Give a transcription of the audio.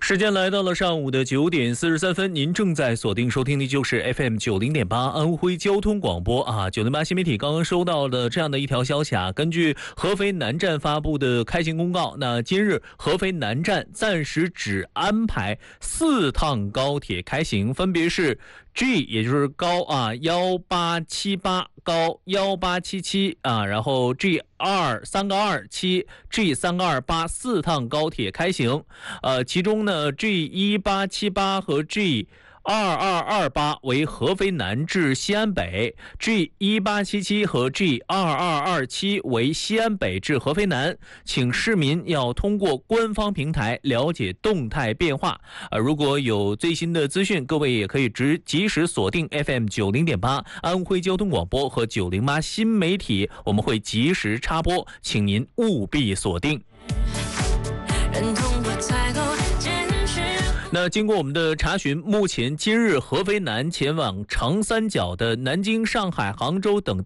时间来到了上午的9点43分，您正在锁定收听的就是 FM90.8安徽交通广播啊。908新媒体刚刚收到的这样的一条消息啊，根据合肥南站发布的开行公告，那今日合肥南站暂时只安排4趟高铁开行，分别是 G 也就是高啊1878高1877啊，然后 G327 G328 4趟高铁开行，其中呢 G1878 和 G2228 为合肥南至西安北， G1877 和 G2227 为西安北至合肥南，请市民要通过官方平台了解动态变化。如果有最新的资讯，各位也可以及时锁定 FM90.8安徽交通广播和908新媒体，我们会及时插播，请您务必锁定。那经过我们的查询，目前今日合肥南前往长三角的南京、上海、杭州等地